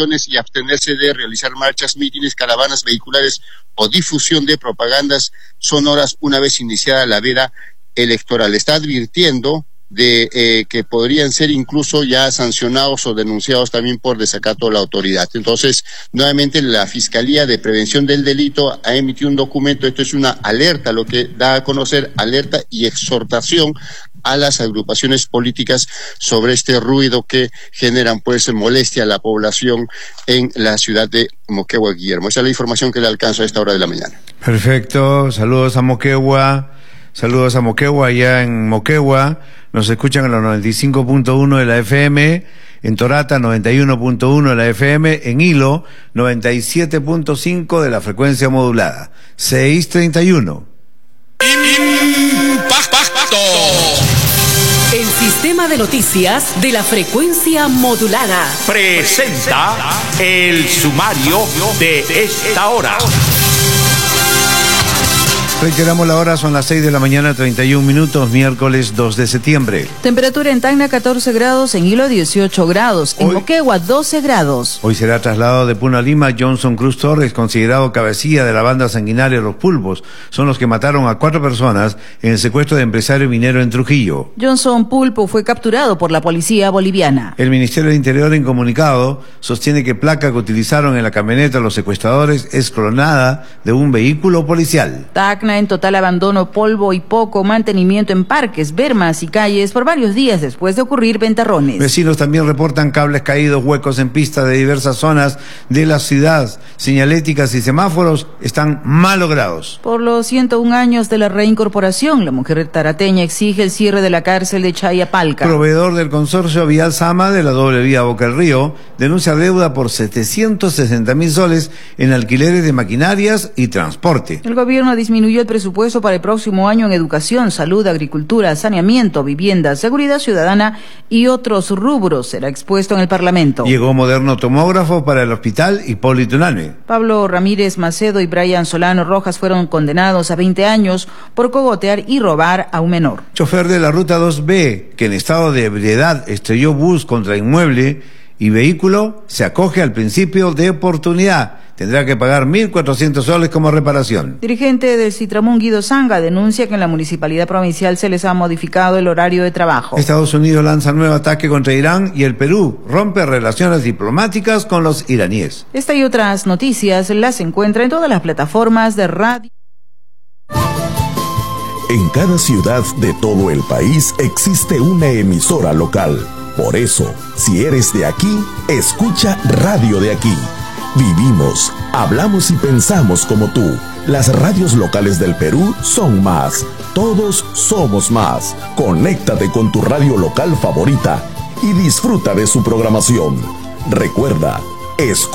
manifestaciones y abstenerse de realizar marchas, mítines, caravanas vehiculares o difusión de propagandas sonoras una vez iniciada la veda electoral. Está advirtiendo de que podrían ser incluso ya sancionados o denunciados también por desacato a la autoridad. Entonces, nuevamente la Fiscalía de Prevención del Delito ha emitido un documento. Esto es una alerta, lo que da a conocer, alerta y exhortación a las agrupaciones políticas sobre este ruido que generan pues molestia a la población en la ciudad de Moquegua, Guillermo. Esa es la información que le alcanzo a esta hora de la mañana. Perfecto, saludos a Moquegua. Saludos a Moquegua, allá en Moquegua, nos escuchan en la 95.1 de la FM, en Torata 91.1 de la FM, en Hilo 97.5 de la frecuencia modulada, 631. Impacto. El sistema de noticias de la frecuencia modulada presenta el sumario de esta hora. Reiteramos la hora, son las 6 de la mañana, 31 minutos, miércoles 2 de septiembre. Temperatura en Tacna 14 grados, en Hilo 18 grados, en Moquegua 12 grados. Hoy será trasladado de Puno a Lima Johnson Cruz Torres, considerado cabecilla de la banda sanguinaria Los Pulpos. Son los que mataron a 4 personas en el secuestro de empresario minero en Trujillo. Johnson Pulpo fue capturado por la policía boliviana. El Ministerio del Interior, en comunicado, sostiene que placa que utilizaron en la camioneta los secuestradores es clonada de un vehículo policial. Tacna en total abandono, polvo y poco mantenimiento en parques, bermas y calles por varios días después de ocurrir ventarrones. Vecinos también reportan cables caídos, huecos en pistas de diversas zonas de la ciudad. Señaléticas y semáforos están malogrados. Por los 101 años de la reincorporación, la mujer tarateña exige el cierre de la cárcel de Chayapalca. Proveedor del consorcio Vial Sama de la doble vía Boca del Río denuncia deuda por 760.000 soles en alquileres de maquinarias y transporte. El gobierno disminuyó el presupuesto para el próximo año en educación, salud, agricultura, saneamiento, vivienda, seguridad ciudadana y otros rubros. Será expuesto en el Parlamento. Llegó moderno tomógrafo para el hospital Hipólito Unanue. Pablo Ramírez Macedo y Brian Solano Rojas fueron condenados a 20 años por cogotear y robar a un menor. Chofer de la ruta 2B, que en estado de ebriedad estrelló bus contra inmueble y vehículo, se acoge al principio de oportunidad. Tendrá que pagar 1.400 soles como reparación. Dirigente del Citramún, Guido Zanga, denuncia que en la municipalidad provincial se les ha modificado el horario de trabajo. Estados Unidos lanza nuevo ataque contra Irán y el Perú rompe relaciones diplomáticas con los iraníes. Esta y otras noticias las encuentra en todas las plataformas de radio. En cada ciudad de todo el país existe una emisora local. Por eso, si eres de aquí, escucha Radio de Aquí. Vivimos, hablamos y pensamos como tú. Las radios locales del Perú son más. Todos somos más. Conéctate con tu radio local favorita y disfruta de su programación. Recuerda, escucha